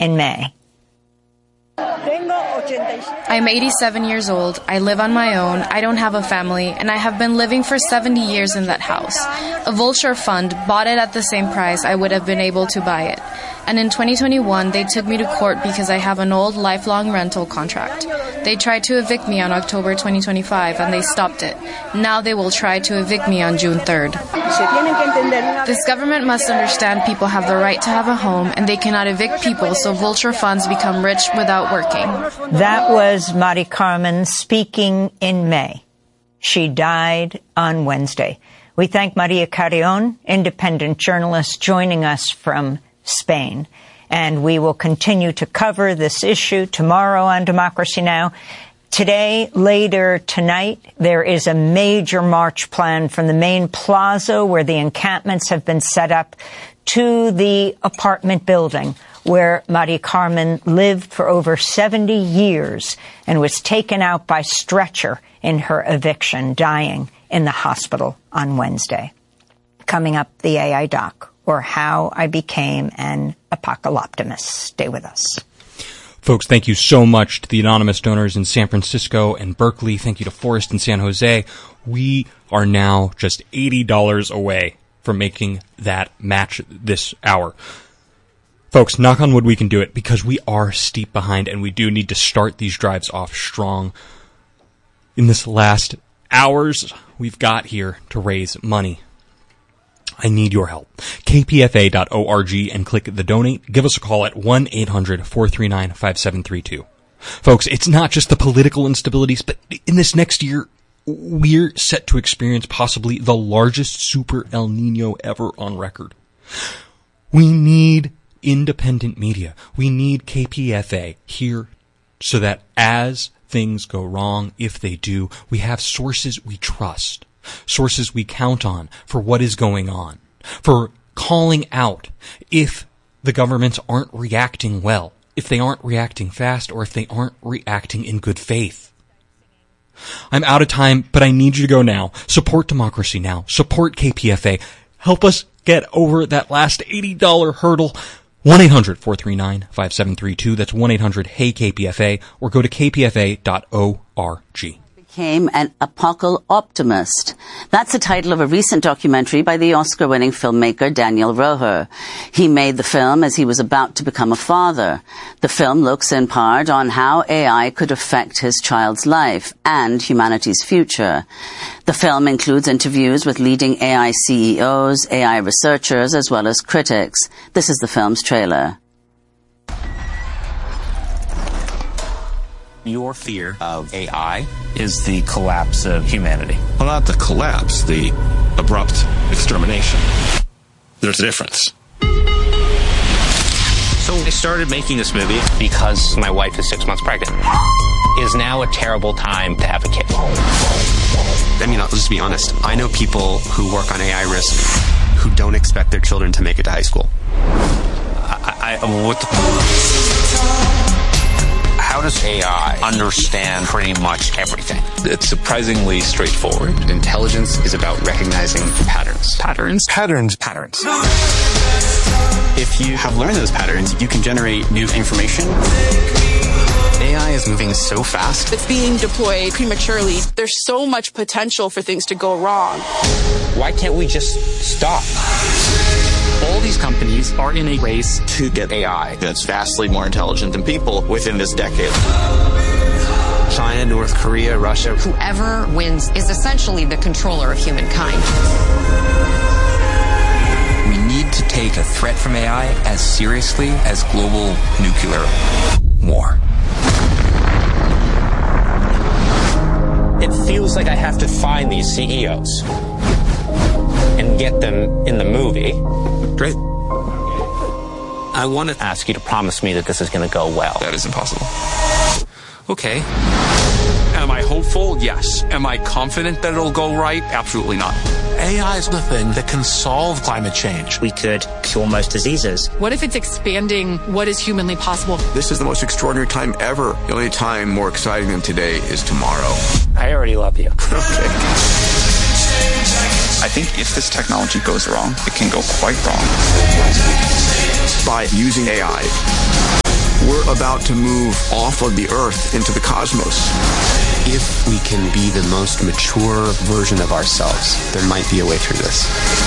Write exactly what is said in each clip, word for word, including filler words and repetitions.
in May. I'm eighty-seven years old. I live on my own. I don't have a family, and I have been living for seventy years in that house. A vulture fund bought it at the same price I would have been able to buy it. And in twenty twenty-one, they took me to court because I have an old lifelong rental contract. They tried to evict me on October twenty twenty-five, and they stopped it. Now they will try to evict me on June third. This government must understand people have the right to have a home, and they cannot evict people so vulture funds become rich without working. That was Mari Carmen speaking in May. She died on Wednesday. We thank Maria Carrion, independent journalist, joining us from Spain. And we will continue to cover this issue tomorrow on Democracy Now! Today, later tonight, there is a major march planned from the main plaza where the encampments have been set up to the apartment building where Mari Carmen lived for over seventy years and was taken out by stretcher in her eviction, dying in the hospital on Wednesday. Coming up, the A I doc, or How I Became an Apocalyptimist. Stay with us. Folks, thank you so much to the anonymous donors in San Francisco and Berkeley. Thank you to Forrest in San Jose. We are now just eighty dollars away from making that match this hour. Folks, knock on wood, we can do it because we are steep behind and we do need to start these drives off strong. In this last hours we've got here to raise money, I need your help. K P F A dot org and click the donate. Give us a call at one eight hundred four three nine five seven three two. Folks, it's not just the political instabilities, but in this next year, we're set to experience possibly the largest super El Nino ever on record. We need independent media. We need K P F A here so that as things go wrong, if they do, we have sources we trust. Sources we count on for what is going on, for calling out if the governments aren't reacting well, if they aren't reacting fast, or if they aren't reacting in good faith. I'm out of time, but I need you to go now. Support Democracy Now! Support K P F A. Help us get over that last eighty dollars hurdle. one eight hundred four three nine five seven three two. That's one eight hundred Hey K P F A, or go to K P F A dot org. Became an apocalyptimist. That's the title of a recent documentary by the Oscar-winning filmmaker Daniel Roher. He made the film as he was about to become a father. The film looks in part on how A I could affect his child's life and humanity's future. The film includes interviews with leading A I C E Os, A I researchers, as well as critics. This is the film's trailer. Your fear of A I is the collapse of humanity. Well, not the collapse, the abrupt extermination. There's a difference. So I started making this movie because my wife is six months pregnant. It is now a terrible time to have a kid. I mean, let's just be honest. I know people who work on A I risk who don't expect their children to make it to high school. I, I what the... How does A I understand pretty much everything? It's surprisingly straightforward. Intelligence is about recognizing patterns. Patterns? Patterns. Patterns. If you have learned those patterns, you can generate new information. A I is moving so fast. It's being deployed prematurely. There's so much potential for things to go wrong. Why can't we just stop? All these companies are in a race to get A I that's vastly more intelligent than people within this decade. China, North Korea, Russia. Whoever wins is essentially the controller of humankind. We need to take a threat from A I as seriously as global nuclear war. It feels like I have to find these C E Os and get them in the movie. Great. I want to ask you to promise me that this is going to go well. That is impossible. Okay. Am I hopeful? Yes. Am I confident that it'll go right? Absolutely not. A I is the thing that can solve climate change. We could cure most diseases. What if it's expanding what is humanly possible? This is the most extraordinary time ever. The only time more exciting than today is tomorrow. I already love you. Okay. I think if this technology goes wrong, it can go quite wrong. By using A I, about to move off of the Earth into the cosmos. If we can be the most mature version of ourselves, there might be a way through this.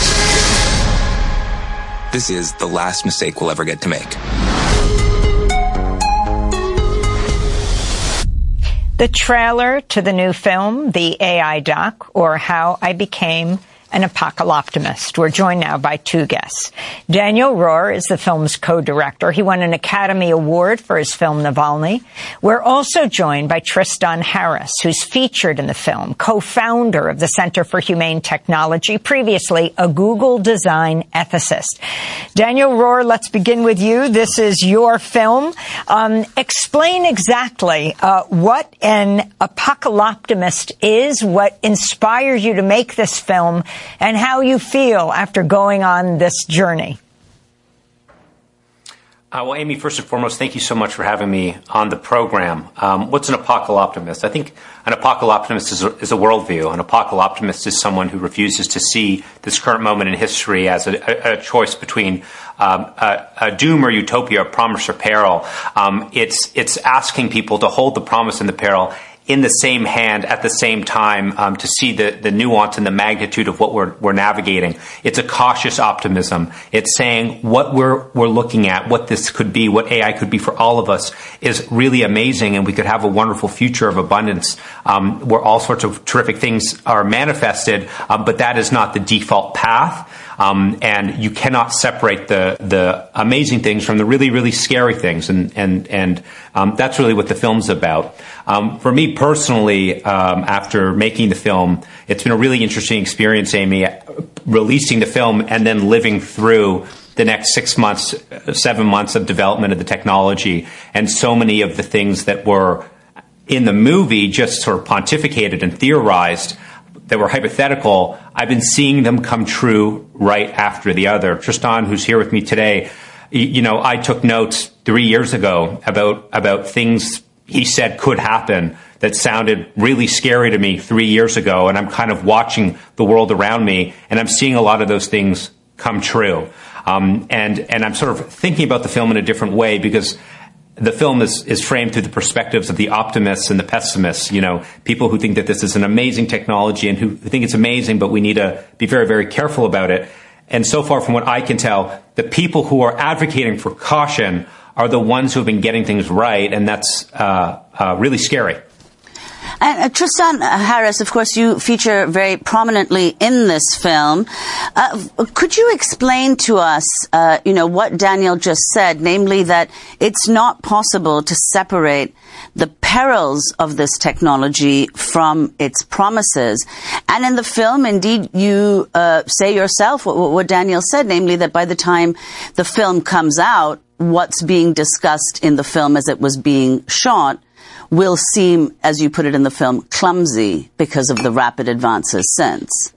This is the last mistake we'll ever get to make. The trailer to the new film, the A I doc, or How I Became an Apocalyptimist. We're joined now by two guests. Daniel Roher is the film's co-director. He won an Academy Award for his film Navalny. We're also joined by Tristan Harris, who's featured in the film, co-founder of the Center for Humane Technology, previously a Google design ethicist. Daniel Roher, let's begin with you. This is your film. Um, explain exactly uh, what an apocalyptimist is, what inspired you to make this film, and how you feel after going on this journey. Uh, well, Amy, first and foremost, thank you so much for having me on the program. Um, what's an apocalyptimist? I think an apocalyptimist is a, is a worldview. An apocalyptimist is someone who refuses to see this current moment in history as a, a, a choice between um, a, a doom or utopia, a promise or peril. Um, it's it's asking people to hold the promise and the peril in the same hand at the same time, um, to see the, the nuance and the magnitude of what we're, we're navigating. It's a cautious optimism. It's saying what we're, we're looking at, what this could be, what A I could be for all of us is really amazing, and we could have a wonderful future of abundance, um, where all sorts of terrific things are manifested, um, but that is not the default path. Um, and you cannot separate the the amazing things from the really, really scary things. And, and, and um, that's really what the film's about. Um, for me personally, um, after making the film, it's been a really interesting experience, Amy, releasing the film and then living through the next six months, seven months of development of the technology. And so many of the things that were in the movie just sort of pontificated and theorized that were hypothetical, I've been seeing them come true right after the other. Tristan, who's here with me today, you know, I took notes three years ago about, about things he said could happen that sounded really scary to me three years ago. And I'm kind of watching the world around me, and I'm seeing a lot of those things come true. Um, and, and I'm sort of thinking about the film in a different way, because the film is, is framed through the perspectives of the optimists and the pessimists, you know, people who think that this is an amazing technology and who think it's amazing, but we need to be very, very careful about it. And so far, from what I can tell, the people who are advocating for caution are the ones who have been getting things right, and that's uh, uh, really scary. And uh, Tristan Harris, of course, you feature very prominently in this film. Uh, could you explain to us, uh, you know, what Daniel just said, namely that it's not possible to separate the perils of this technology from its promises? And in the film, indeed, you uh, say yourself what, what Daniel said, namely that by the time the film comes out, what's being discussed in the film as it was being shot will seem, as you put it in the film, clumsy because of the rapid advances since.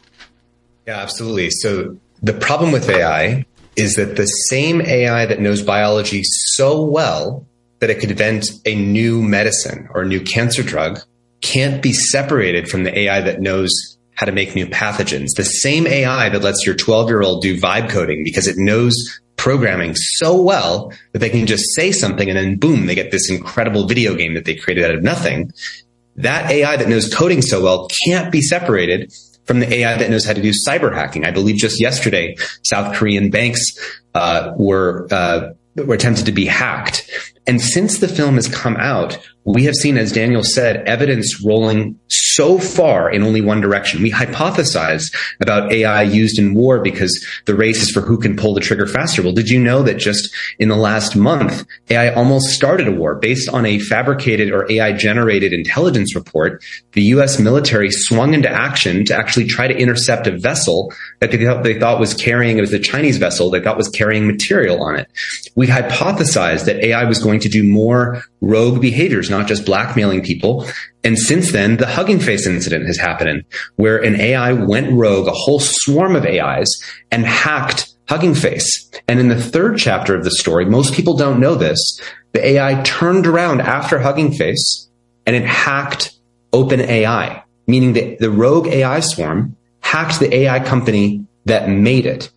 Yeah, absolutely. So the problem with A I is that the same A I that knows biology so well that it could invent a new medicine or a new cancer drug can't be separated from the A I that knows how to make new pathogens. The same A I that lets your twelve-year-old do vibe coding because it knows programming so well that they can just say something and then boom, they get this incredible video game that they created out of nothing. That A I that knows coding so well can't be separated from the A I that knows how to do cyber hacking. I believe just yesterday, South Korean banks uh, were uh, were attempted to be hacked. And since the film has come out, we have seen, as Daniel said, evidence rolling so far in only one direction. We hypothesize about A I used in war because the race is for who can pull the trigger faster. Well, did you know that just in the last month, A I almost started a war based on a fabricated or A I-generated intelligence report? The U S military swung into action to actually try to intercept a vessel that they thought, they thought was carrying, it was a Chinese vessel they thought was carrying material on it. We hypothesized that A I was going to do more rogue behaviors, not just blackmailing people. And since then, the Hugging Face incident has happened, where an A I went rogue, a whole swarm of A Is, and hacked Hugging Face. And in the third chapter of the story, most people don't know this, the A I turned around after Hugging Face and it hacked OpenAI, meaning that the rogue A I swarm hacked the A I company that made it.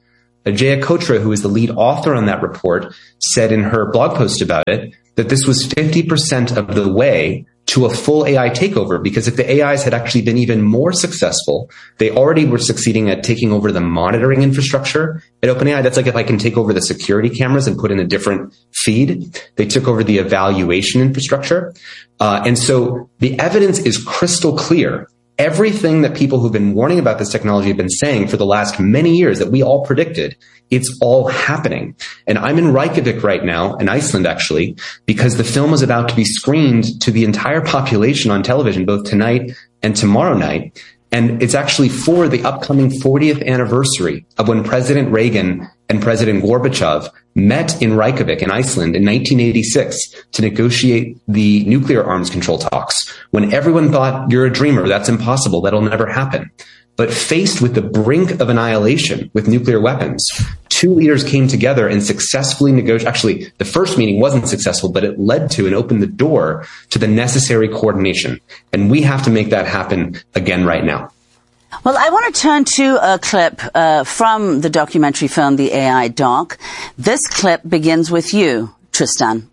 Ajaya Kotra, who is the lead author on that report, said in her blog post about it that this was fifty percent of the way to a full A I takeover, because if the A Is had actually been even more successful, they already were succeeding at taking over the monitoring infrastructure at OpenAI. That's like if I can take over the security cameras and put in a different feed. They took over the evaluation infrastructure. Uh, and so the evidence is crystal clear. Everything that people who've been warning about this technology have been saying for the last many years that we all predicted, it's all happening. And I'm in Reykjavik right now, in Iceland actually, because the film is about to be screened to the entire population on television, both tonight and tomorrow night. And it's actually for the upcoming fortieth anniversary of when President Reagan and President Gorbachev met in Reykjavik in Iceland in nineteen eighty-six to negotiate the nuclear arms control talks, when everyone thought, you're a dreamer, that's impossible, that'll never happen. But faced with the brink of annihilation with nuclear weapons, two leaders came together and successfully negotiated. Actually, the first meeting wasn't successful, but it led to and opened the door to the necessary coordination. And we have to make that happen again right now. Well, I want to turn to a clip uh, from the documentary film, The A I Doc. This clip begins with you, Tristan.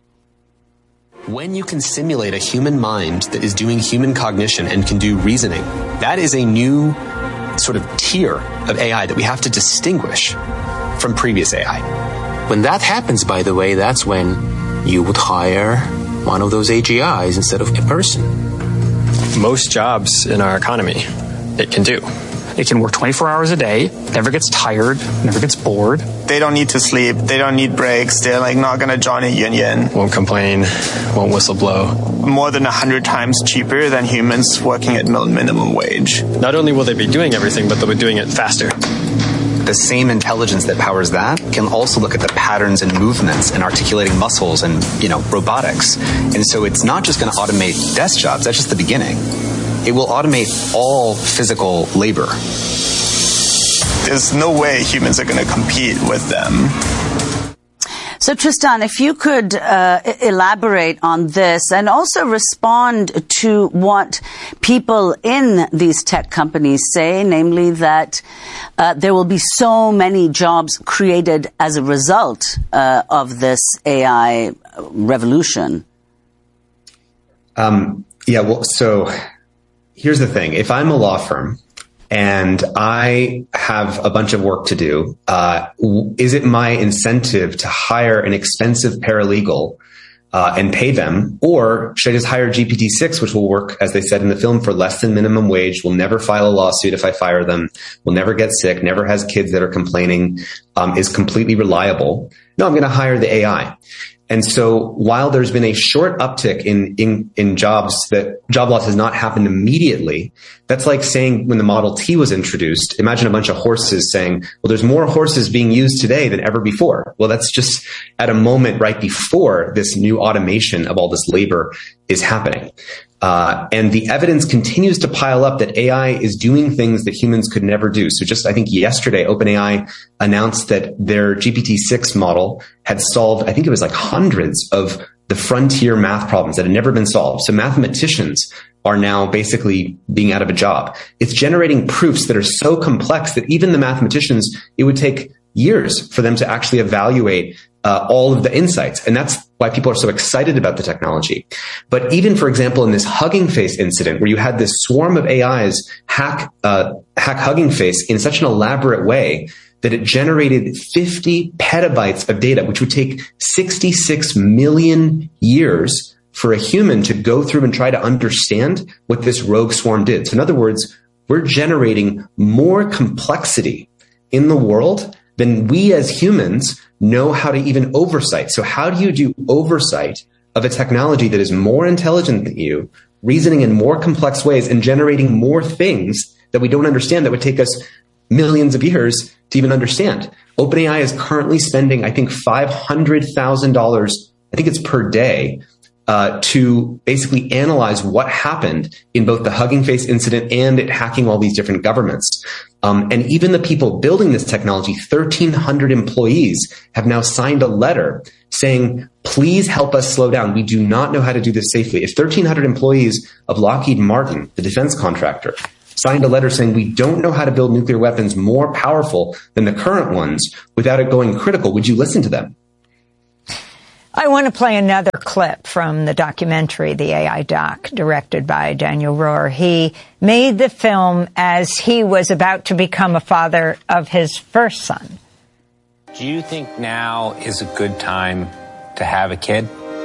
When you can simulate a human mind that is doing human cognition and can do reasoning, that is a new sort of tier of A I that we have to distinguish from previous A I. When that happens, by the way, that's when you would hire one of those A G Is instead of a person. Most jobs in our economy, it can do. It can work twenty-four hours a day, never gets tired, never gets bored. They don't need to sleep. They don't need breaks. They're like not going to join a union. Won't complain, won't whistle blow. More than a hundred times cheaper than humans working at minimum wage. Not only will they be doing everything, but they'll be doing it faster. The same intelligence that powers that can also look at the patterns and movements and articulating muscles and, you know, robotics. And so it's not just going to automate desk jobs. That's just the beginning. It will automate all physical labor. There's no way humans are going to compete with them. So, Tristan, if you could uh, elaborate on this and also respond to what people in these tech companies say, namely that uh, there will be so many jobs created as a result uh, of this A I revolution. Um, yeah, well, so here's the thing. If I'm a law firm and I have a bunch of work to do, uh, is it my incentive to hire an expensive paralegal uh, and pay them? Or should I just hire G P T six, which will work, as they said in the film, for less than minimum wage, will never file a lawsuit if I fire them, will never get sick, never has kids that are complaining, um, is completely reliable? No, I'm going to hire the A I. And so while there's been a short uptick in, in, in jobs, that job loss has not happened immediately, that's like saying when the Model T was introduced, imagine a bunch of horses saying, well, there's more horses being used today than ever before. Well, that's just at a moment right before this new automation of all this labor is happening. Uh, and the evidence continues to pile up that A I is doing things that humans could never do. So just, I think yesterday, OpenAI announced that their G P T six model had solved, I think it was like hundreds of the frontier math problems that had never been solved. So mathematicians are now basically being out of a job. It's generating proofs that are so complex that even the mathematicians, it would take years for them to actually evaluate uh, all of the insights. And that's why people are so excited about the technology. But even, for example, in this Hugging Face incident, where you had this swarm of A Is hack, uh, hack Hugging Face in such an elaborate way that it generated fifty petabytes of data, which would take sixty-six million years for a human to go through and try to understand what this rogue swarm did. So in other words, we're generating more complexity in the world than we as humans know how to even oversight. So how do you do oversight of a technology that is more intelligent than you, reasoning in more complex ways and generating more things that we don't understand that would take us millions of years to even understand? OpenAI is currently spending, I think, five hundred thousand dollars, I think it's per day, uh, to basically analyze what happened in both the Hugging Face incident and it hacking all these different governments. Um, and even the people building this technology, thirteen hundred employees, have now signed a letter saying, please help us slow down. We do not know how to do this safely. If thirteen hundred employees of Lockheed Martin, the defense contractor, signed a letter saying we don't know how to build nuclear weapons more powerful than the current ones without it going critical. Would you listen to them? I want to play another clip from the documentary, the A I doc, directed by Daniel Roher. He made the film as he was about to become a father of his first son. Do you think now is a good time to have a kid?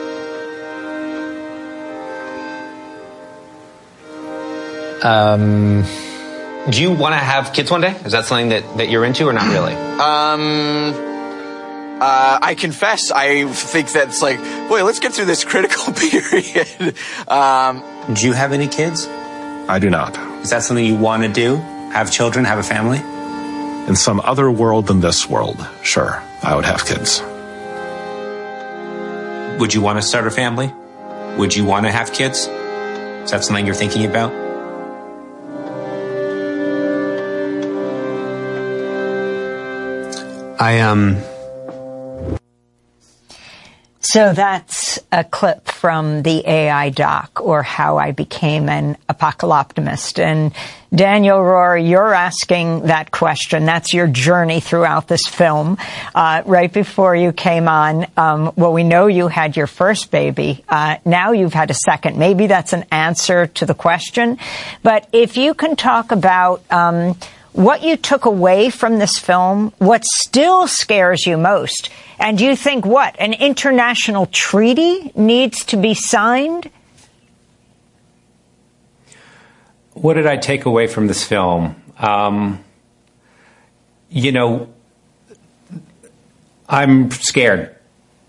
Um, do you want to have kids one day? Is that something that, that you're into or not really? Um... Uh, I confess, I think that's like, boy, let's get through this critical period. um, do you have any kids? I do not. Is that something you want to do? Have children, have a family? In some other world than this world, sure, I would have kids. Would you want to start a family? Would you want to have kids? Is that something you're thinking about? I, um... So that's a clip from the A I doc, or How I Became an Apocalyptimist. And Daniel Roher, you're asking that question. That's your journey throughout this film. Uh, right before you came on, um, well, we know you had your first baby. Uh, now you've had a second. Maybe that's an answer to the question. But if you can talk about um, what you took away from this film, what still scares you most. And do you think what? An international treaty needs to be signed? What did I take away from this film? Um, you know, I'm scared.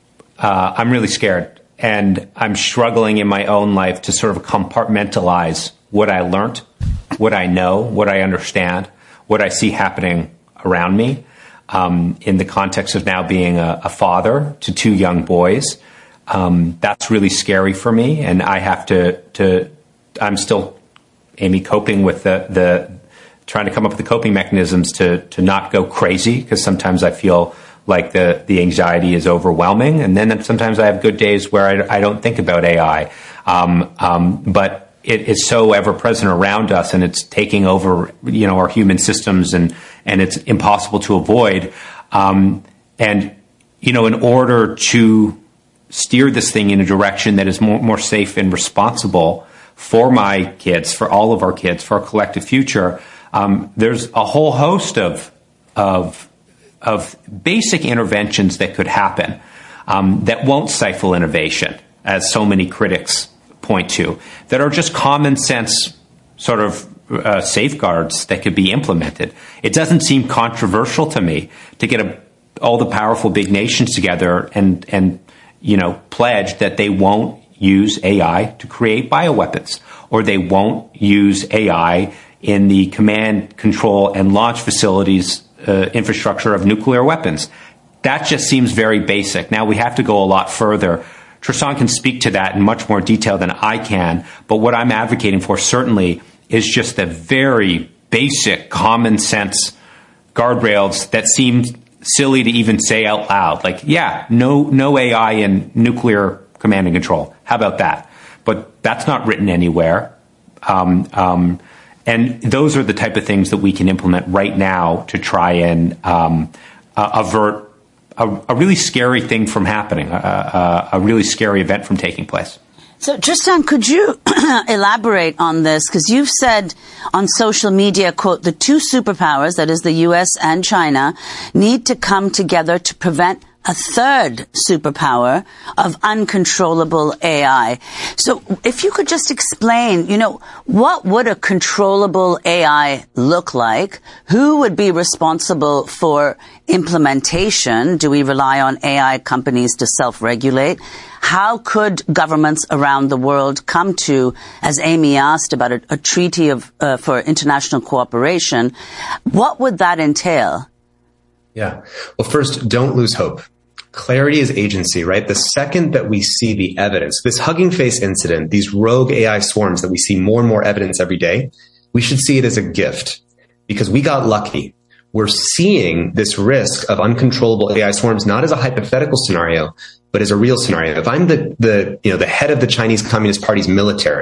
Uh, I'm really scared. And I'm struggling in my own life to sort of compartmentalize what I learned, what I know, what I understand, what I see happening around me. Um, in the context of now being a, a father to two young boys, um, that's really scary for me. And I have to, to, I'm still, Amy, coping with the, the, trying to come up with the coping mechanisms to, to not go crazy, because sometimes I feel like the, the anxiety is overwhelming. And then sometimes I have good days where I, I don't think about A I. Um, um, but it is so ever present around us, and it's taking over, you know, our human systems, and, and it's impossible to avoid. Um, and, you know, in order to steer this thing in a direction that is more, more safe and responsible for my kids, for all of our kids, for our collective future, um, there's a whole host of, of, of basic interventions that could happen, um, that won't stifle innovation, as so many critics point to, that are just common sense sort of uh, safeguards that could be implemented. It doesn't seem controversial to me to get a, all the powerful big nations together and, and, you know, pledge that they won't use A I to create bioweapons, or they won't use A I in the command, control, and launch facilities uh, infrastructure of nuclear weapons. That just seems very basic. Now we have to go a lot further. Tristan can speak to that in much more detail than I can, but what I'm advocating for certainly is just the very basic common sense guardrails that seem silly to even say out loud. Like, yeah, no, no A I in nuclear command and control. How about that? But that's not written anywhere. Um, um, and those are the type of things that we can implement right now to try and um, uh, avert A, a really scary thing from happening, a, a, a really scary event from taking place. So, Tristan, could you elaborate on this? Because you've said on social media, quote, the two superpowers, that is the U S and China, need to come together to prevent a third superpower of uncontrollable A I. So if you could just explain, you know, what would a controllable A I look like? Who would be responsible for implementation? Do we rely on A I companies to self-regulate? How could governments around the world come to, as Amy asked, about a, a treaty of uh, for international cooperation? What would that entail? Yeah. Well, first, don't lose hope. Clarity is agency, right? The second that we see the evidence, this Hugging Face incident, these rogue A I swarms that we see more and more evidence every day, we should see it as a gift because we got lucky. We're seeing this risk of uncontrollable A I swarms not as a hypothetical scenario, but as a real scenario. If I'm the, the, you know, the head of the Chinese Communist Party's military,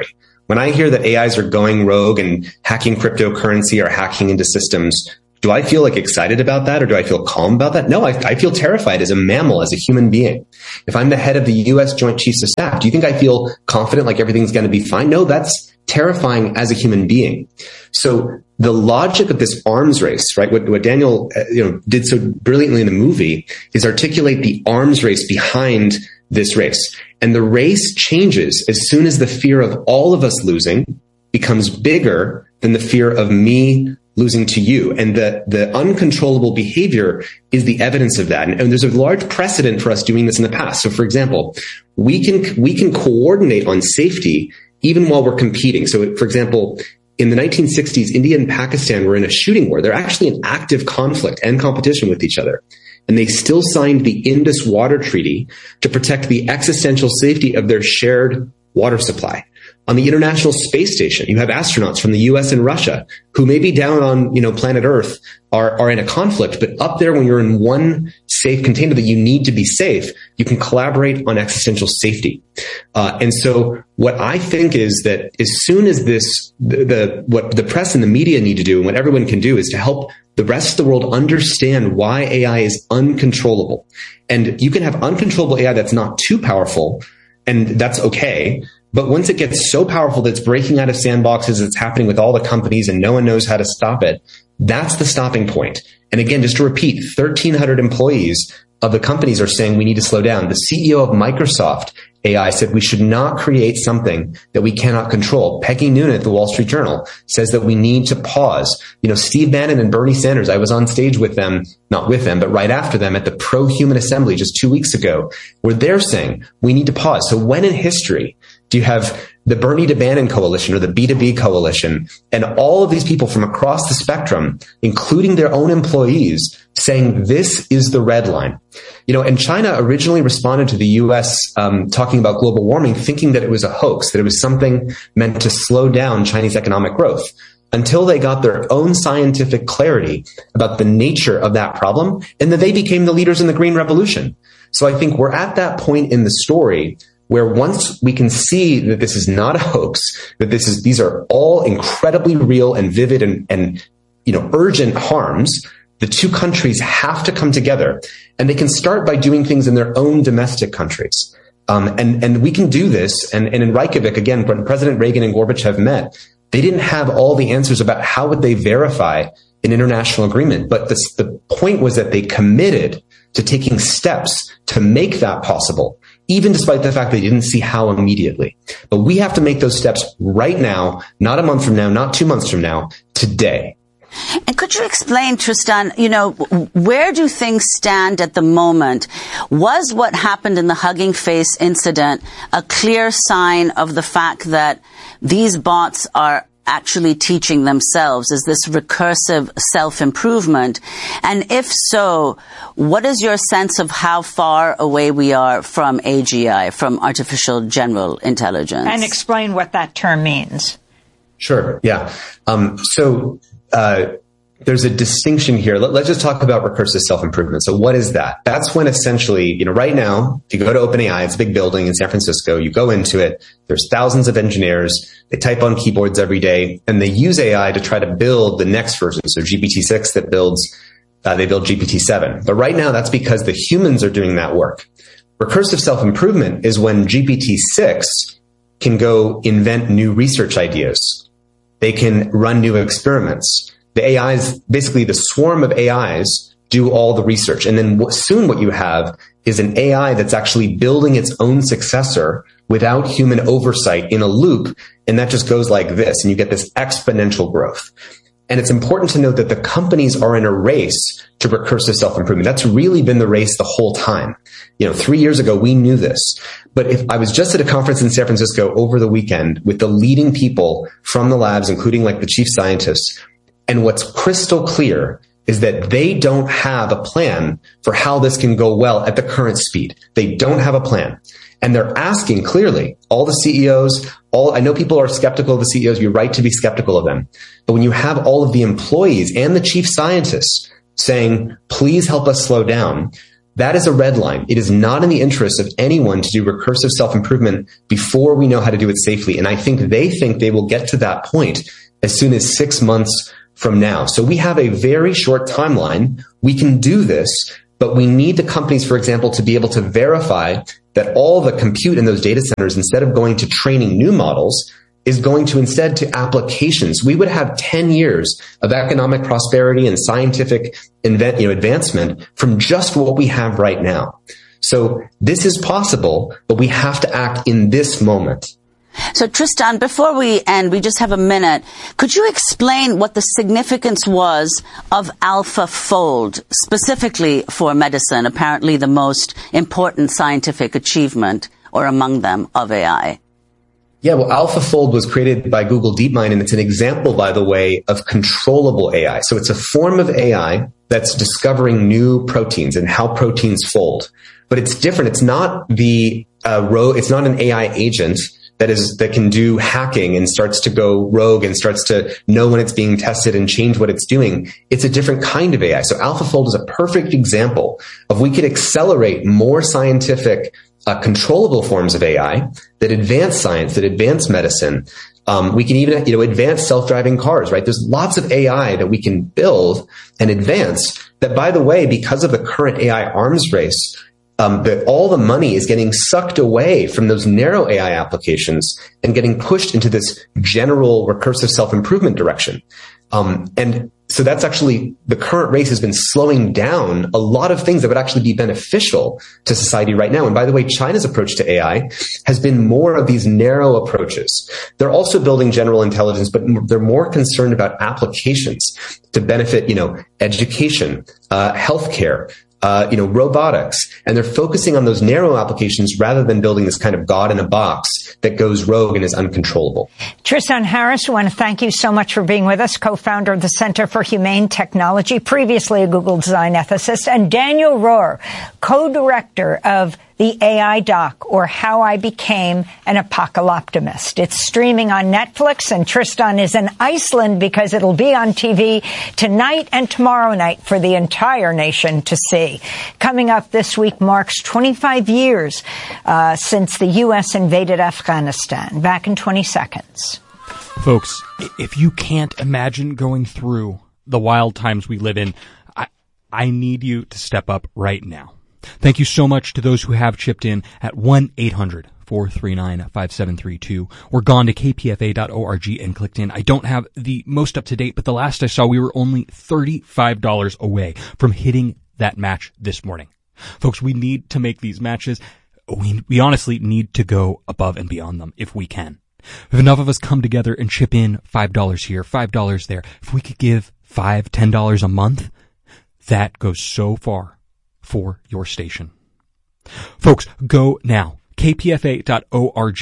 When I hear that A Is are going rogue and hacking cryptocurrency or hacking into systems, do I feel like excited about that or do I feel calm about that? No, I, I feel terrified as a mammal, as a human being. If I'm the head of the U S Joint Chiefs of Staff, do you think I feel confident like everything's going to be fine? No, that's terrifying as a human being. So the logic of this arms race, right? What, what Daniel, uh, you know, did so brilliantly in the movie is articulate the arms race behind this race. And the race changes as soon as the fear of all of us losing becomes bigger than the fear of me losing to you. And the, the uncontrollable behavior is the evidence of that. And, and there's a large precedent for us doing this in the past. So for example, we can, we can coordinate on safety even while we're competing. So for example, in the nineteen sixties, India and Pakistan were in a shooting war. They're actually in active conflict and competition with each other. And they still signed the Indus Water Treaty to protect the existential safety of their shared water supply. On the International Space Station, you have astronauts from the U S and Russia who may be down on, you know, planet Earth are, are in a conflict, but up there when you're in one safe container that you need to be safe, you can collaborate on existential safety. Uh, and so what I think is that as soon as this, the, the, what the press and the media need to do and what everyone can do is to help the rest of the world understand why A I is uncontrollable. And you can have uncontrollable A I that's not too powerful, and that's okay. But once it gets so powerful that it's breaking out of sandboxes, it's happening with all the companies and no one knows how to stop it, that's the stopping point. And again, just to repeat, thirteen hundred employees of the companies are saying we need to slow down. The C E O of Microsoft A I said we should not create something that we cannot control. Peggy Noonan at the Wall Street Journal says that we need to pause. You know, Steve Bannon and Bernie Sanders, I was on stage with them, not with them, but right after them at the Pro-Human Assembly just two weeks ago, where they're saying we need to pause. So when in history do you have the Bernie to Bannon coalition or the B two B coalition and all of these people from across the spectrum, including their own employees, saying this is the red line? You know, and China originally responded to the U S um, talking about global warming, thinking that it was a hoax, that it was something meant to slow down Chinese economic growth, until they got their own scientific clarity about the nature of that problem, and then they became the leaders in the Green Revolution. So I think we're at that point in the story where once we can see that this is not a hoax, that this is, these are all incredibly real and vivid and, and, you know, urgent harms, the two countries have to come together, and they can start by doing things in their own domestic countries. Um, and, and we can do this. And, and in Reykjavik, again, when President Reagan and Gorbachev met, they didn't have all the answers about how would they verify an international agreement. But the, the point was that they committed to taking steps to make that possible, even despite the fact they didn't see how immediately. But we have to make those steps right now, not a month from now, not two months from now, today. And could you explain, Tristan, you know, where do things stand at the moment? Was what happened in the Hugging Face incident a clear sign of the fact that these bots are actually teaching themselves? Is this recursive self-improvement? And if so, what is your sense of how far away we are from A G I, from artificial general intelligence? And explain what that term means. Sure. Yeah. Um, so, uh, there's a distinction here. Let, let's just talk about recursive self-improvement. So what is that? That's when essentially, you know, right now, if you go to OpenAI, it's a big building in San Francisco, you go into it, there's thousands of engineers, they type on keyboards every day, and they use A I to try to build the next version. So G P T six that builds, uh, they build G P T seven. But right now, that's because the humans are doing that work. Recursive self-improvement is when G P T six can go invent new research ideas. They can run new experiments. The A Is, basically the swarm of A Is do all the research. And then soon what you have is an A I that's actually building its own successor without human oversight in a loop. And that just goes like this. And you get this exponential growth. And it's important to note that the companies are in a race to recursive self-improvement. That's really been the race the whole time. You know, three years ago, we knew this. But if I was just at a conference in San Francisco over the weekend with the leading people from the labs, including like the chief scientists, and what's crystal clear is that they don't have a plan for how this can go well at the current speed. They don't have a plan. And they're asking clearly, all the C E Os, all, I know people are skeptical of the C E Os, you're right to be skeptical of them. But when you have all of the employees and the chief scientists saying, please help us slow down, That is a red line. It is not in the interest of anyone to do recursive self-improvement before we know how to do it safely. And I think they think they will get to that point as soon as six months from now. So we have a very short timeline. We can do this, but we need the companies, for example, to be able to verify that all the compute in those data centers, instead of going to training new models, is going to instead to applications. We would have ten years of economic prosperity and scientific invent, you know, advancement from just what we have right now. So this is possible, but we have to act in this moment. So Tristan, before we end, we just have a minute. Could you explain what the significance was of AlphaFold, specifically for medicine, apparently the most important scientific achievement, or among them, of A I? Yeah, well, AlphaFold was created by Google DeepMind, and it's an example, by the way, of controllable A I. So it's a form of A I that's discovering new proteins and how proteins fold. But it's different. It's not the uh, ro- It's not an A I agent that is that can do hacking and starts to go rogue and starts to know when it's being tested and change what it's doing. It's a different kind of A I. So AlphaFold is a perfect example of we could accelerate more scientific Uh, controllable forms of A I that advance science, that advance medicine. Um, we can even, you know, advance self-driving cars, right? There's lots of A I that we can build and advance that, by the way, because of the current A I arms race, um, that all the money is getting sucked away from those narrow A I applications and getting pushed into this general recursive self-improvement direction. Um, and so that's actually, the current race has been slowing down a lot of things that would actually be beneficial to society right now. And by the way, China's approach to A I has been more of these narrow approaches. They're also building general intelligence, but they're more concerned about applications to benefit, you know, education, uh, healthcare, Uh, you know, robotics, and they're focusing on those narrow applications rather than building this kind of God in a box that goes rogue and is uncontrollable. Tristan Harris, I want to thank you so much for being with us, co-founder of the Center for Humane Technology, previously a Google design ethicist, and Daniel Roher, co-director of the A I doc, or How I Became an Apocalyptimist. It's streaming on Netflix, and Tristan is in Iceland because it'll be on T V tonight and tomorrow night for the entire nation to see. Coming up this week marks twenty-five years uh, since the U S invaded Afghanistan. Back in twenty seconds. Folks, if you can't imagine going through the wild times we live in, I, I need you to step up right now. Thank you so much to those who have chipped in at one eight hundred four three nine five seven three two or gone to k p f a dot org and clicked in. I don't have the most up to date, but the last I saw, we were only thirty-five dollars away from hitting that match this morning. Folks, we need to make these matches. We, we honestly need to go above and beyond them if we can. If enough of us come together and chip in five dollars here, five dollars there, if we could give five dollars, ten dollars a month, that goes so far for your station. Folks, go now. k p f a dot org.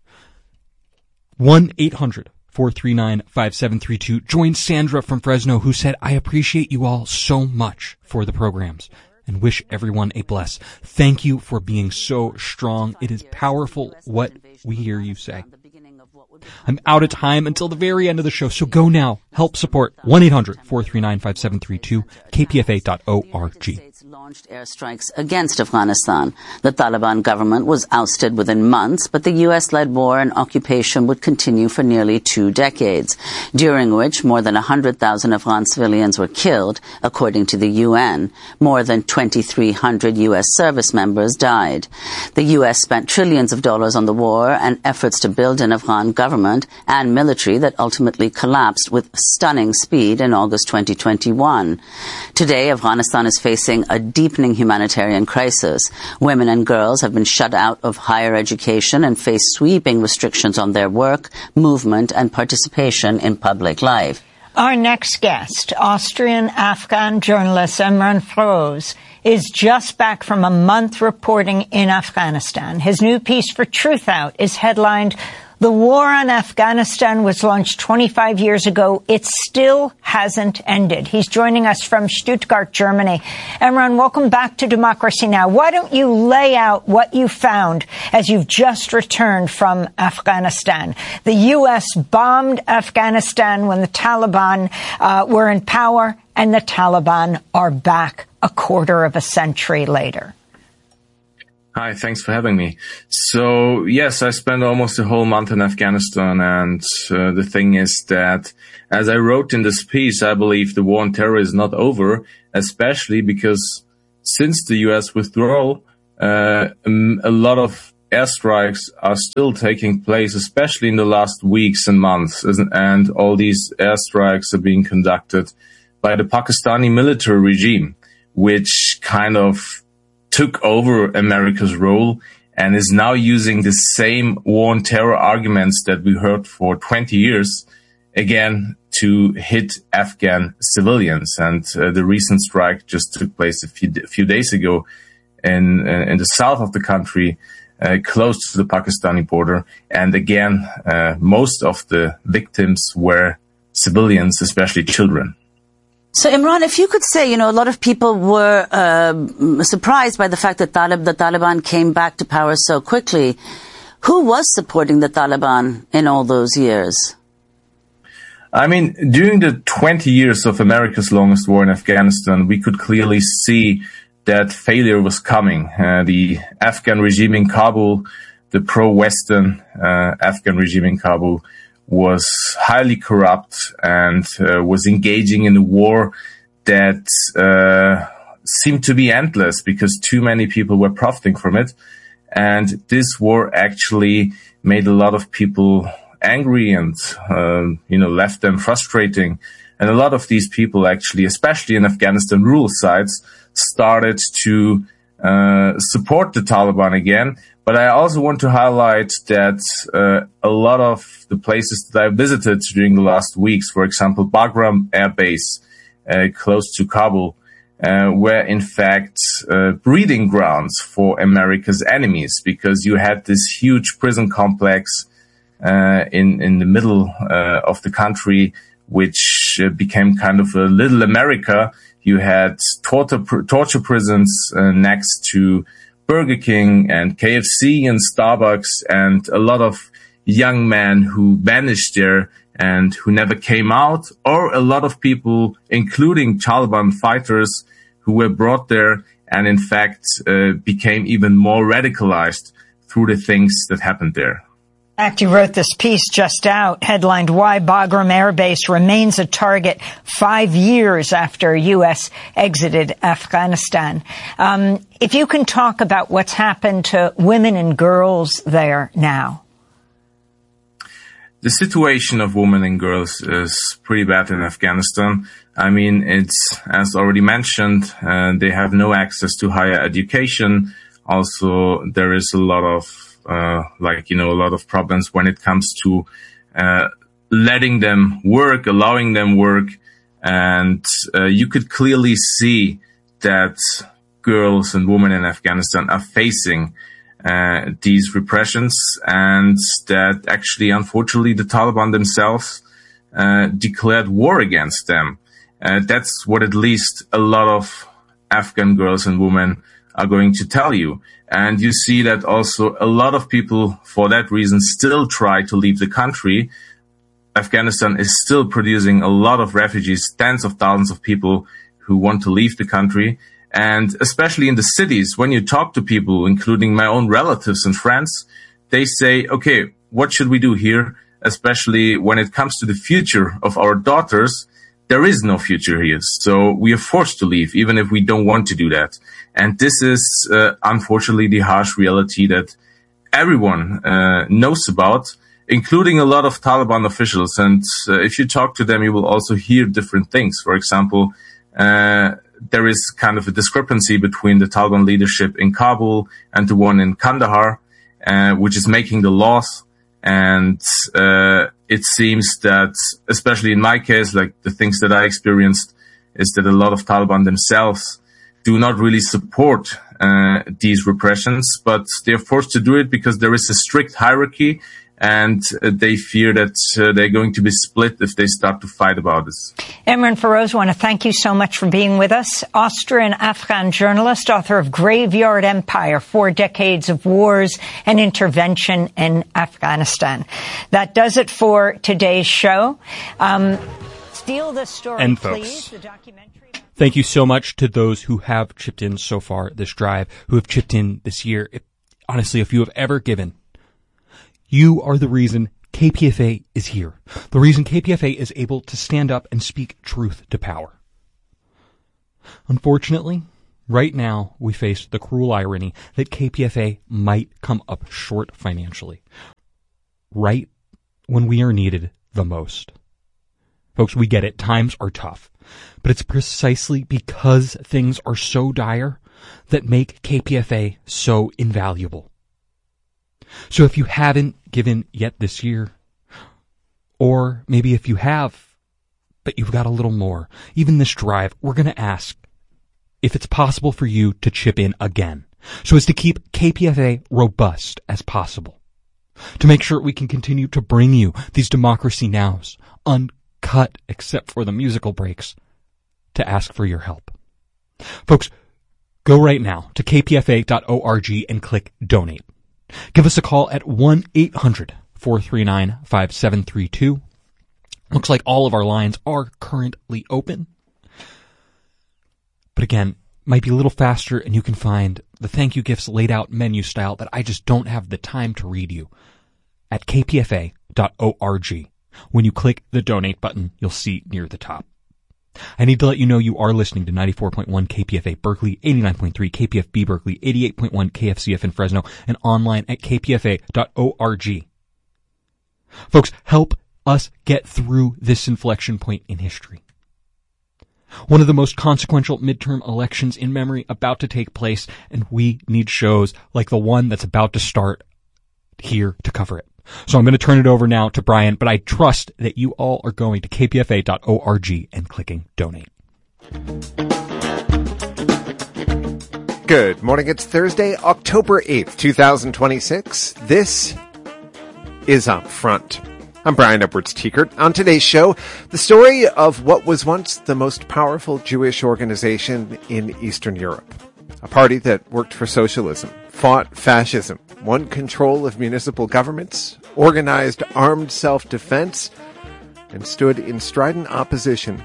one eight hundred four three nine five seven three two. Join Sandra from Fresno, who said, I appreciate you all so much for the programs and wish everyone a bless. Thank you for being so strong. It is powerful what we hear you say. I'm out of time until the very end of the show, so go now. Help support one eight hundred four three nine five seven three two, k p f a dot org. Launched airstrikes against Afghanistan. The Taliban government was ousted within months, but the U S-led war and occupation would continue for nearly two decades, during which more than one hundred thousand Afghan civilians were killed, according to the U N. More than twenty-three hundred U S service members died. The U S spent trillions of dollars on the war and efforts to build an Afghan government and military that ultimately collapsed with stunning speed in August twenty twenty-one. Today, Afghanistan is facing a deepening humanitarian crisis. Women and girls have been shut out of higher education and face sweeping restrictions on their work, movement, and participation in public life. Our next guest, Austrian-Afghan journalist Emran Feroz, is just back from a month reporting in Afghanistan. His new piece for Truthout is headlined, The War on Afghanistan was launched twenty-five years ago. It still hasn't ended. He's joining us from Stuttgart, Germany. Emran, welcome back to Democracy Now! Why don't you lay out what you found as you've just returned from Afghanistan? The U S bombed Afghanistan when the Taliban uh, were in power, and the Taliban are back a quarter of a century later. Hi, thanks for having me. So, yes, I spent almost a whole month in Afghanistan, and uh, the thing is that, as I wrote in this piece, I believe the war on terror is not over, especially because since the U S withdrawal, uh, a lot of airstrikes are still taking place, especially in the last weeks and months, and all these airstrikes are being conducted by the Pakistani military regime, which kind of took over America's role and is now using the same war on terror arguments that we heard for twenty years again to hit Afghan civilians. And uh, the recent strike just took place a few, a few days ago in, uh, in the south of the country, uh, close to the Pakistani border. And again, uh, most of the victims were civilians, especially children. So, Imran, if you could say, you know, a lot of people were uh, surprised by the fact that Talib, the Taliban came back to power so quickly. Who was supporting the Taliban in all those years? I mean, during the twenty years of America's longest war in Afghanistan, we could clearly see that failure was coming. Uh, the Afghan regime in Kabul, the pro-Western uh, Afghan regime in Kabul, was highly corrupt and uh, was engaging in a war that uh, seemed to be endless because too many people were profiting from it. And this war actually made a lot of people angry and, uh, you know, left them frustrating. And a lot of these people actually, especially in Afghanistan rural sites, started to uh, support the Taliban again. But I also want to highlight that uh, a lot of the places that I visited during the last weeks, for example, Bagram Air Base, uh, close to Kabul, uh, were in fact uh, breeding grounds for America's enemies, because you had this huge prison complex uh, in in the middle uh, of the country, which uh, became kind of a little America. You had torture pr- torture prisons uh, next to Burger King and K F C and Starbucks, and a lot of young men who vanished there and who never came out, or a lot of people, including Taliban fighters, who were brought there and in fact uh, became even more radicalized through the things that happened there. In fact, you wrote this piece just out, headlined "Why Bagram Air Base Remains a Target Five Years After U S Exited Afghanistan." Um, if you can talk about what's happened to women and girls there now. The situation of women and girls is pretty bad in Afghanistan. I mean, it's, as already mentioned, uh, they have no access to higher education. Also, there is a lot of Uh, like, you know, a lot of problems when it comes to uh, letting them work, allowing them work. And uh, you could clearly see that girls and women in Afghanistan are facing uh, these repressions, and that actually, unfortunately, the Taliban themselves uh, declared war against them. Uh, that's what at least a lot of Afghan girls and women are going to tell you. And you see that also a lot of people, for that reason, still try to leave the country. Afghanistan is still producing a lot of refugees, tens of thousands of people who want to leave the country. And especially in the cities, when you talk to people, including my own relatives and friends, they say, okay, what should we do here? Especially when it comes to the future of our daughters, there is no future here. So we are forced to leave, even if we don't want to do that. And this is, uh, unfortunately, the harsh reality that everyone uh, knows about, including a lot of Taliban officials. And uh, if you talk to them, you will also hear different things. For example, uh, there is kind of a discrepancy between the Taliban leadership in Kabul and the one in Kandahar, uh, which is making the laws. And uh, it seems that, especially in my case, like the things that I experienced, is that a lot of Taliban themselves do not really support uh, these repressions, but they're forced to do it because there is a strict hierarchy, and uh, they fear that uh, they're going to be split if they start to fight about this. Imran Feroz, I want to thank you so much for being with us. Austrian-Afghan journalist, author of Graveyard Empire, Four Decades of Wars and Intervention in Afghanistan. That does it for today's show. Um, Steal the story, and please. Folks, the documentary. Thank you so much to those who have chipped in so far this drive, who have chipped in this year. If, honestly, if you have ever given, you are the reason K P F A is here. The reason K P F A is able to stand up and speak truth to power. Unfortunately, right now we face the cruel irony that K P F A might come up short financially, right when we are needed the most. Folks, we get it. Times are tough. But it's precisely because things are so dire that make K P F A so invaluable. So if you haven't given yet this year, or maybe if you have, but you've got a little more, even this drive, we're going to ask if it's possible for you to chip in again, so as to keep K P F A robust as possible, to make sure we can continue to bring you these Democracy Nows, uncut except for the musical breaks, to ask for your help. Folks, go right now to k p f a dot org and click donate. Give us a call at one eight hundred four three nine five seven three two. Looks like all of our lines are currently open. But again, might be a little faster, and you can find the thank you gifts laid out menu style that I just don't have the time to read you at k p f a dot org. When you click the donate button, you'll see near the top. I need to let you know you are listening to ninety-four point one K P F A Berkeley, eighty-nine point three K P F B Berkeley, eighty-eight point one K F C F in Fresno, and online at k p f a dot org. Folks, help us get through this inflection point in history. One of the most consequential midterm elections in memory about to take place, and we need shows like the one that's about to start here to cover it. So I'm going to turn it over now to Brian, but I trust that you all are going to k p f a dot org and clicking donate. Good morning. It's Thursday, October eighth, twenty twenty-six. This is Up Front. I'm Brian Edwards-Tiekert. On today's show, the story of what was once the most powerful Jewish organization in Eastern Europe. A party that worked for socialism, fought fascism, won control of municipal governments, organized armed self-defense, and stood in strident opposition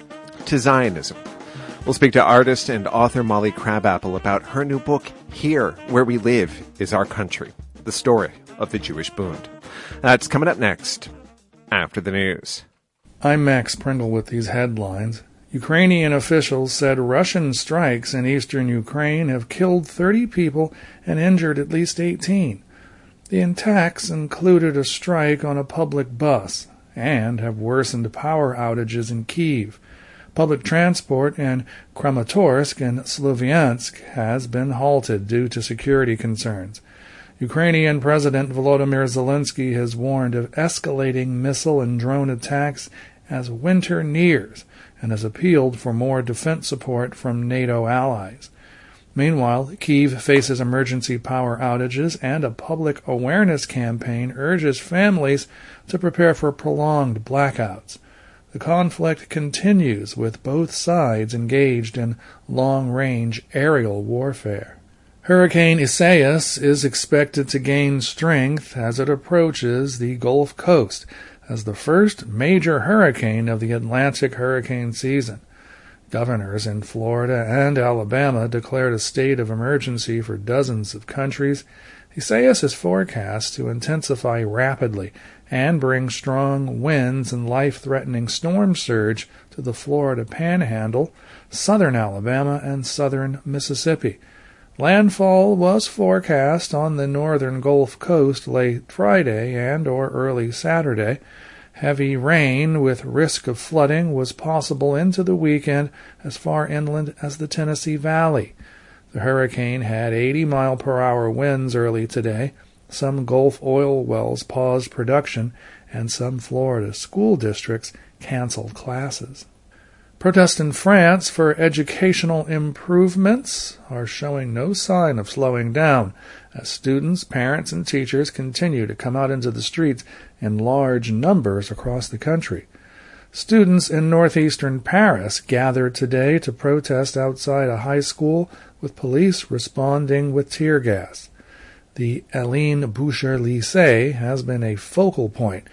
to Zionism. We'll speak to artist and author Molly Crabapple about her new book, Here, Where We Live Is Our Country, the story of the Jewish Bund. That's coming up next, after the news. I'm Max Prindle with these headlines. Ukrainian officials said Russian strikes in eastern Ukraine have killed thirty people and injured at least eighteen. The attacks included a strike on a public bus and have worsened power outages in Kyiv. Public transport in Kramatorsk and Sloviansk has been halted due to security concerns. Ukrainian President Volodymyr Zelensky has warned of escalating missile and drone attacks as winter nears, and has appealed for more defense support from NATO allies. Meanwhile, Kyiv faces emergency power outages, and a public awareness campaign urges families to prepare for prolonged blackouts. The conflict continues, with both sides engaged in long-range aerial warfare. Hurricane Isaias is expected to gain strength as it approaches the Gulf Coast, as the first major hurricane of the Atlantic hurricane season. Governors in Florida and Alabama declared a state of emergency for dozens of countries. Isaias is forecast to intensify rapidly and bring strong winds and life-threatening storm surge to the Florida Panhandle, southern Alabama, and southern Mississippi. Landfall was forecast on the northern Gulf Coast late Friday and or early Saturday. Heavy rain with risk of flooding was possible into the weekend as far inland as the Tennessee Valley. The hurricane had eighty mile per hour winds early today. Some Gulf oil wells paused production, and some Florida school districts canceled classes. Protests in France for educational improvements are showing no sign of slowing down, as students, parents, and teachers continue to come out into the streets in large numbers across the country. Students in northeastern Paris gathered today to protest outside a high school, with police responding with tear gas. The Hélène Boucher Lycée has been a focal point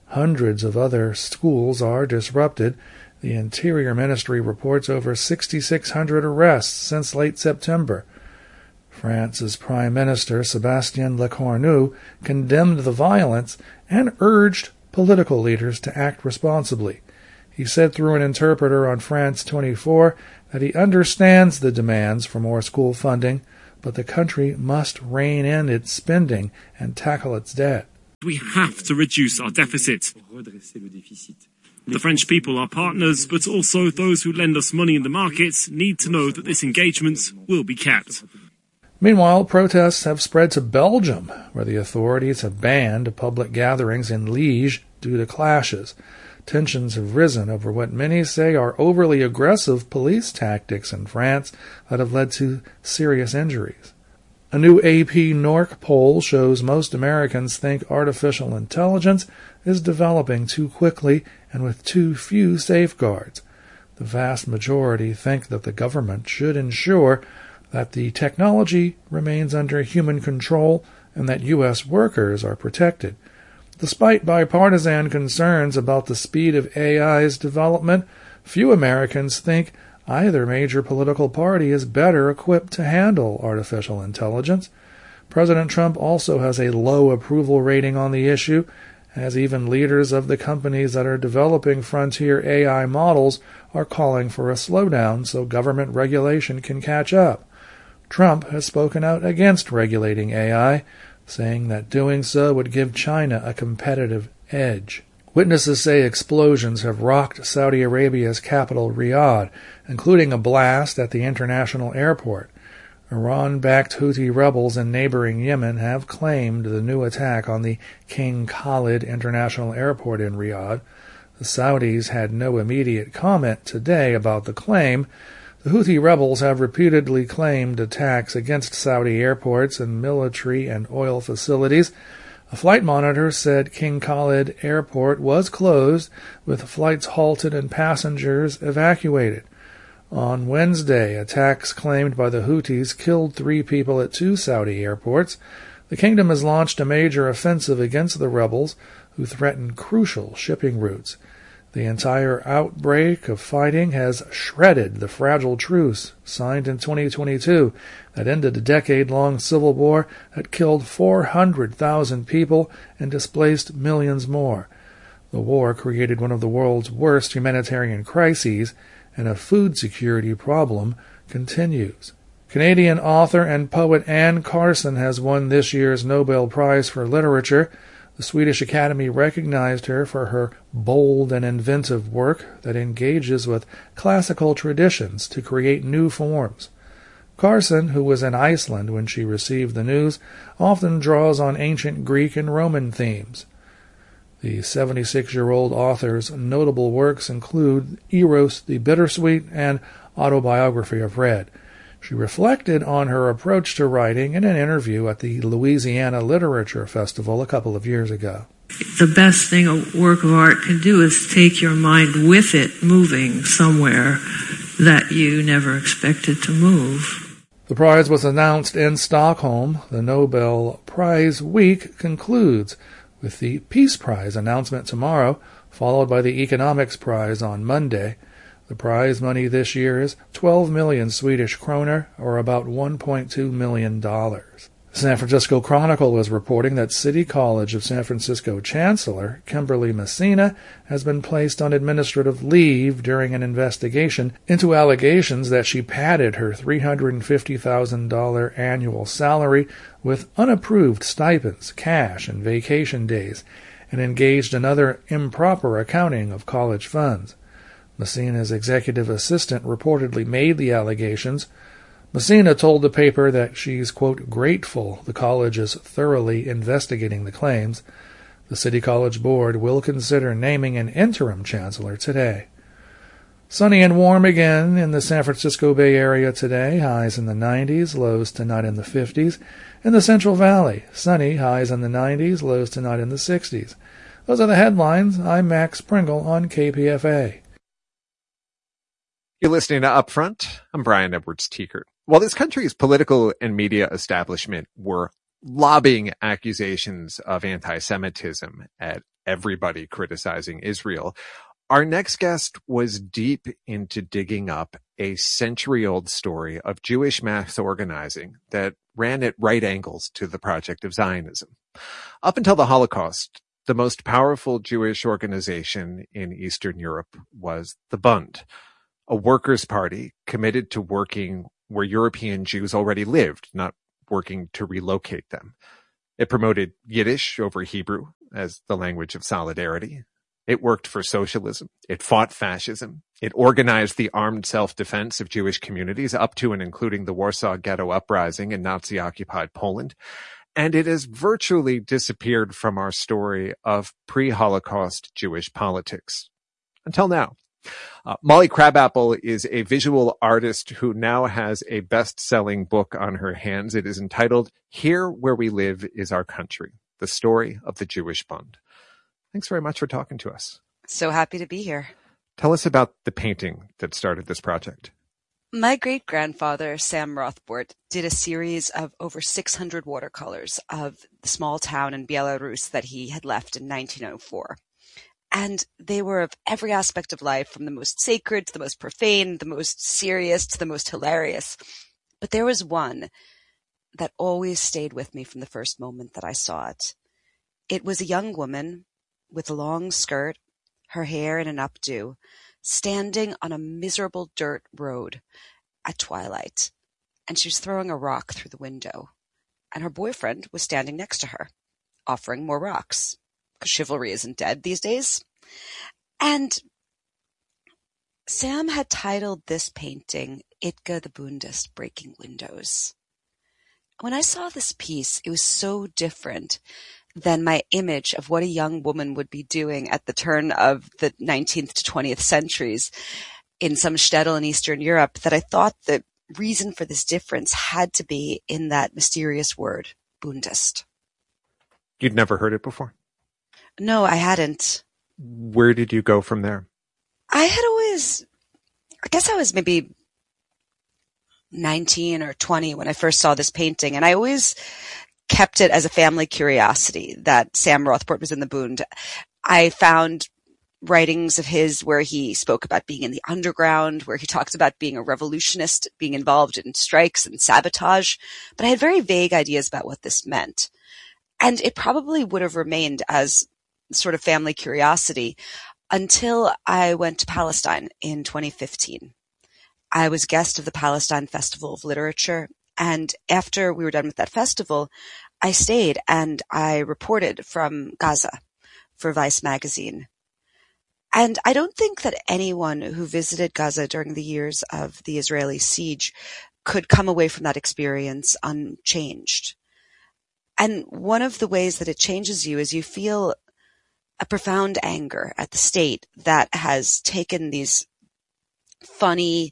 Hundreds of other schools are disrupted. The Interior Ministry reports over six thousand six hundred arrests since late September. France's Prime Minister Sébastien Lecornu condemned the violence and urged political leaders to act responsibly. He said through an interpreter on France twenty-four that he understands the demands for more school funding, but the country must rein in its spending and tackle its debt. We have to reduce our deficit. The French people are partners, but also those who lend us money in the markets need to know that this engagement will be kept. Meanwhile, protests have spread to Belgium, where the authorities have banned public gatherings in Liège due to clashes. Tensions have risen over what many say are overly aggressive police tactics in France that have led to serious injuries. A new A P N O R C poll shows most Americans think artificial intelligence is developing too quickly and with too few safeguards. The vast majority think that the government should ensure that the technology remains under human control and that U S workers are protected. Despite bipartisan concerns about the speed of A I's development, few Americans think either major political party is better equipped to handle artificial intelligence. President Trump also has a low approval rating on the issue, as even leaders of the companies that are developing frontier A I models are calling for a slowdown so government regulation can catch up. Trump has spoken out against regulating A I, saying that doing so would give China a competitive edge. Witnesses say explosions have rocked Saudi Arabia's capital, Riyadh, including a blast at the international airport. Iran-backed Houthi rebels in neighboring Yemen have claimed the new attack on the King Khalid International Airport in Riyadh. The Saudis had no immediate comment today about the claim. The Houthi rebels have repeatedly claimed attacks against Saudi airports and military and oil facilities. A flight monitor said King Khalid Airport was closed, with flights halted and passengers evacuated. On Wednesday, attacks claimed by the Houthis killed three people at two Saudi airports. The kingdom has launched a major offensive against the rebels, who threaten crucial shipping routes. The entire outbreak of fighting has shredded the fragile truce signed in twenty twenty-two that ended a decade-long civil war that killed four hundred thousand people and displaced millions more. The war created one of the world's worst humanitarian crises, and a food security problem continues. Canadian author and poet Anne Carson has won this year's Nobel Prize for Literature. The Swedish Academy recognized her for her bold and inventive work that engages with classical traditions to create new forms. Carson, who was in Iceland when she received the news, often draws on ancient Greek and Roman themes. The seventy-six-year-old author's notable works include Eros the Bittersweet and Autobiography of Red. She reflected on her approach to writing in an interview at the Louisiana Literature Festival a couple of years ago. The best thing a work of art can do is take your mind with it moving somewhere that you never expected to move. The prize was announced in Stockholm. The Nobel Prize week concludes with the Peace Prize announcement tomorrow, followed by the Economics Prize on Monday. The prize money this year is twelve million Swedish kroner, or about one point two million dollars. The San Francisco Chronicle is reporting that City College of San Francisco Chancellor Kimberly Messina has been placed on administrative leave during an investigation into allegations that she padded her three hundred fifty thousand dollars annual salary with unapproved stipends, cash, and vacation days, and engaged in other improper accounting of college funds. Messina's executive assistant reportedly made the allegations. Messina told the paper that she's, quote, grateful the college is thoroughly investigating the claims. The City College Board will consider naming an interim chancellor today. Sunny and warm again in the San Francisco Bay Area today, highs in the nineties, lows tonight in the fifties. In the Central Valley, sunny, highs in the nineties, lows tonight in the sixties. Those are the headlines. I'm Max Pringle on K P F A. You're listening to Upfront. I'm Brian Edwards Teekert. While this country's political and media establishment were lobbing accusations of anti-Semitism at everybody criticizing Israel. Our next guest was deep into digging up a century-old story of Jewish mass organizing that ran at right angles to the project of Zionism. Up until the Holocaust, the most powerful Jewish organization in Eastern Europe was the Bund, a workers' party committed to working where European Jews already lived, not working to relocate them. It promoted Yiddish over Hebrew as the language of solidarity. It worked for socialism. It fought fascism. It organized the armed self-defense of Jewish communities up to and including the Warsaw Ghetto Uprising in Nazi-occupied Poland. And it has virtually disappeared from our story of pre-Holocaust Jewish politics. Until now. Uh, Molly Crabapple is a visual artist who now has a best-selling book on her hands. It is entitled Here Where We Live Is Our Country, the Story of the Jewish Bund. Thanks very much for talking to us. So happy to be here. Tell us about the painting that started this project. My great-grandfather, Sam Rothbard, did a series of over six hundred watercolors of the small town in Belarus that he had left in nineteen oh four. And they were of every aspect of life, from the most sacred to the most profane, the most serious to the most hilarious. But there was one that always stayed with me from the first moment that I saw it. It was a young woman with a long skirt, her hair in an updo, standing on a miserable dirt road at twilight. And she was throwing a rock through the window. And her boyfriend was standing next to her, offering more rocks. Because chivalry isn't dead these days. And Sam had titled this painting, Itka the Bundist Breaking Windows. When I saw this piece, it was so different than my image of what a young woman would be doing at the turn of the nineteenth to twentieth centuries in some shtetl in Eastern Europe that I thought the reason for this difference had to be in that mysterious word, Bundist. You'd never heard it before? No, I hadn't. Where did you go from there? I had always, I guess I was maybe nineteen or twenty when I first saw this painting, and I always kept it as a family curiosity that Sam Rothbard was in the Bund. I found writings of his where he spoke about being in the underground, where he talked about being a revolutionist, being involved in strikes and sabotage, but I had very vague ideas about what this meant. And it probably would have remained as sort of family curiosity until I went to Palestine in twenty fifteen. I was guest of the Palestine Festival of Literature, and after we were done with that festival, I stayed and I reported from Gaza for Vice magazine. And I don't think that anyone who visited Gaza during the years of the Israeli siege could come away from that experience unchanged. And one of the ways that it changes you is you feel a profound anger at the state that has taken these funny,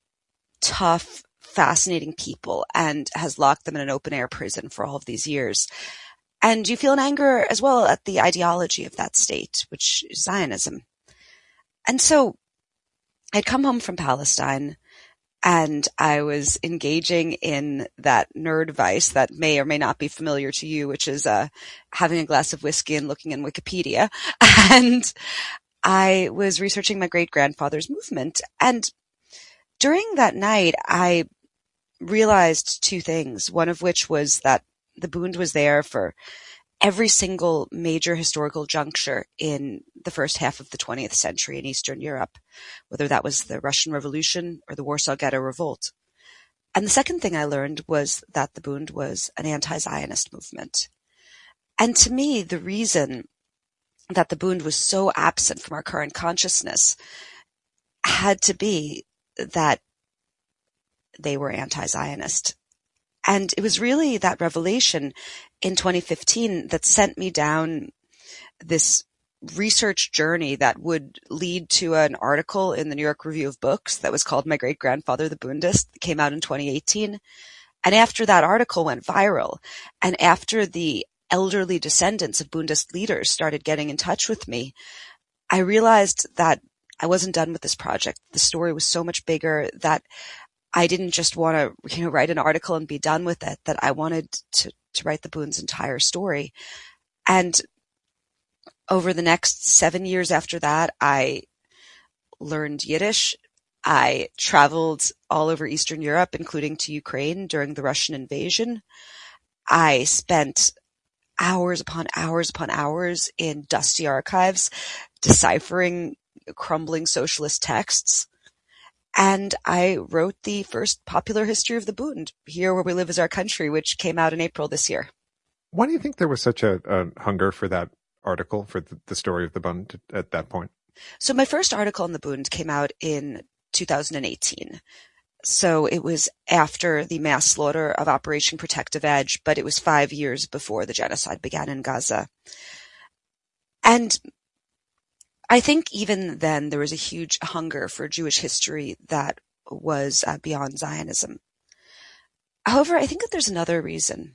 tough, fascinating people and has locked them in an open-air prison for all of these years. And you feel an anger as well at the ideology of that state, which is Zionism. And so I'd come home from Palestine, and I was engaging in that nerd vice that may or may not be familiar to you, which is uh, having a glass of whiskey and looking in Wikipedia. And I was researching my great-grandfather's movement. And during that night, I realized two things, one of which was that the Bund was there for every single major historical juncture in the first half of the twentieth century in Eastern Europe, whether that was the Russian Revolution or the Warsaw Ghetto Revolt. And the second thing I learned was that the Bund was an anti-Zionist movement. And to me, the reason that the Bund was so absent from our current consciousness had to be that they were anti-Zionist. And it was really that revelation in twenty fifteen that sent me down this research journey that would lead to an article in the New York Review of Books that was called My Great-Grandfather the Bundist. It came out in twenty eighteen. And after that article went viral, and after the elderly descendants of Bundist leaders started getting in touch with me, I realized that I wasn't done with this project. The story was so much bigger that I didn't just want to, you know, write an article and be done with it, that I wanted to to write the Boon's entire story. And over the next seven years after that, I learned Yiddish. I traveled all over Eastern Europe, including to Ukraine during the Russian invasion. I spent hours upon hours upon hours in dusty archives deciphering crumbling socialist texts. And I wrote the first popular history of the Bund, Here Where We Live Is Our Country, which came out in April this year. Why do you think there was such a, a hunger for that article, for the, the story of the Bund at that point? So my first article on the Bund came out in two thousand eighteen. So it was after the mass slaughter of Operation Protective Edge, but it was five years before the genocide began in Gaza. And I think even then there was a huge hunger for Jewish history that was uh, beyond Zionism. However, I think that there's another reason.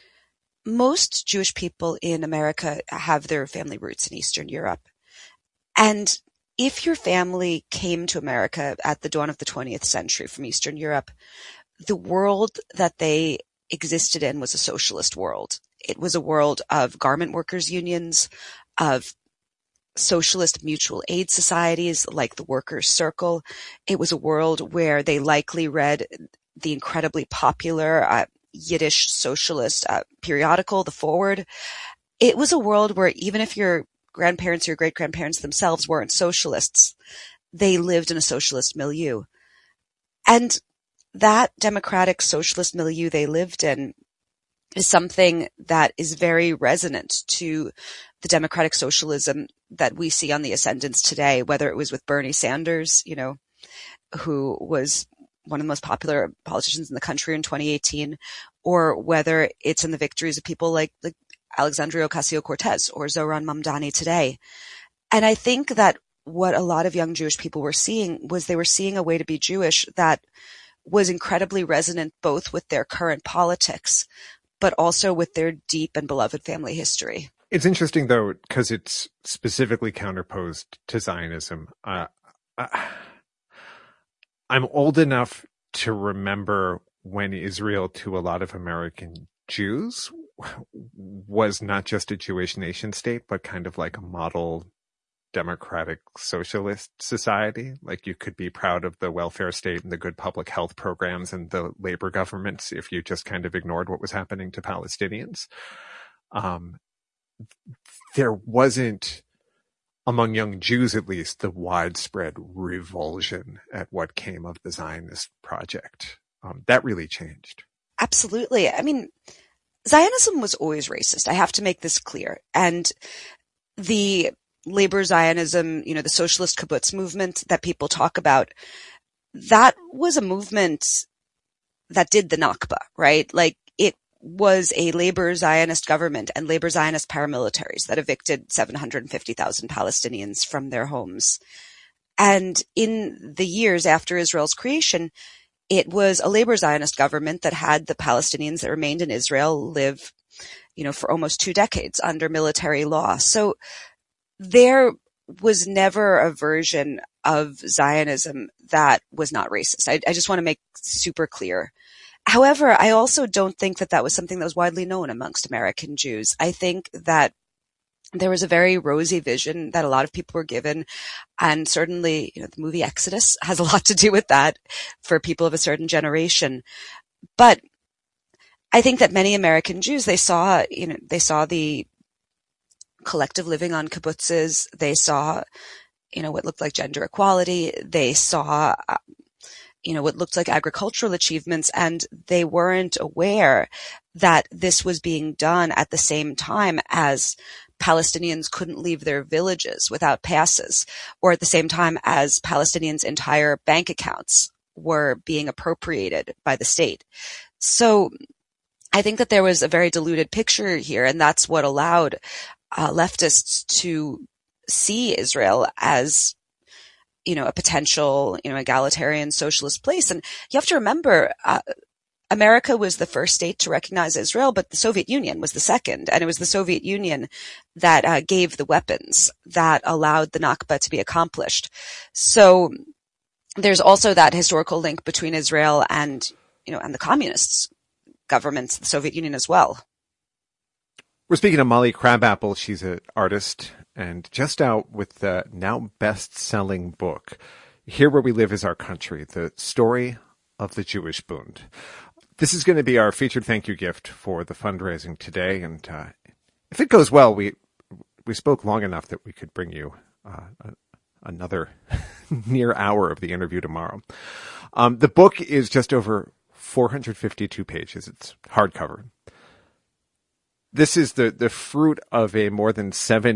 Most Jewish people in America have their family roots in Eastern Europe. And if your family came to America at the dawn of the twentieth century from Eastern Europe, the world that they existed in was a socialist world. It was a world of garment workers' unions, of socialist mutual aid societies like the Workers' Circle. It was a world where they likely read the incredibly popular uh, Yiddish socialist uh, periodical, The Forward. It was a world where even if your grandparents or your great-grandparents themselves weren't socialists, they lived in a socialist milieu. And that democratic socialist milieu they lived in is something that is very resonant to the democratic socialism that we see on the ascendance today, whether it was with Bernie Sanders, you know, who was one of the most popular politicians in the country in twenty eighteen, or whether it's in the victories of people like, like Alexandria Ocasio-Cortez or Zohran Mamdani today. And I think that what a lot of young Jewish people were seeing was they were seeing a way to be Jewish that was incredibly resonant both with their current politics, but also with their deep and beloved family history. It's interesting, though, because it's specifically counterposed to Zionism. Uh, I, I'm old enough to remember when Israel, to a lot of American Jews, was not just a Jewish nation state, but kind of like a model democratic socialist society. Like you could be proud of the welfare state and the good public health programs and the labor governments if you just kind of ignored what was happening to Palestinians. Um, there wasn't, among young Jews at least, the widespread revulsion at what came of the Zionist project. Um, that really changed. Absolutely. I mean, Zionism was always racist. I have to make this clear. And the labor Zionism, you know, the socialist kibbutz movement that people talk about, that was a movement that did the Nakba, right? Like it was a labor Zionist government and labor Zionist paramilitaries that evicted seven hundred fifty thousand Palestinians from their homes. And in the years after Israel's creation, it was a labor Zionist government that had the Palestinians that remained in Israel live, you know, for almost two decades under military law. So there was never a version of Zionism that was not racist. I, I just want to make super clear. However, I also don't think that that was something that was widely known amongst American Jews. I think that there was a very rosy vision that a lot of people were given. And certainly, you know, the movie Exodus has a lot to do with that for people of a certain generation. But I think that many American Jews, they saw, you know, they saw the collective living on kibbutzes. They saw, you know, what looked like gender equality. They saw, uh, you know, what looked like agricultural achievements, and they weren't aware that this was being done at the same time as Palestinians couldn't leave their villages without passes, or at the same time as Palestinians' entire bank accounts were being appropriated by the state. So I think that there was a very diluted picture here, and that's what allowed uh, leftists to see Israel as, you know, a potential, you know, egalitarian socialist place. And you have to remember, uh, America was the first state to recognize Israel, but the Soviet Union was the second. And it was the Soviet Union that uh, gave the weapons that allowed the Nakba to be accomplished. So there's also that historical link between Israel and, you know, and the communists governments, the Soviet Union as well. We're speaking of Molly Crabapple. She's an artist and just out with the now best-selling book, Here Where We Live Is Our Country, the story of the Jewish Bund. This is going to be our featured thank you gift for the fundraising today. And uh, if it goes well, we we spoke long enough that we could bring you uh, a, another near hour of the interview tomorrow. Um, the book is just over four hundred fifty-two pages. It's hardcover. This is the, the fruit of a more than seven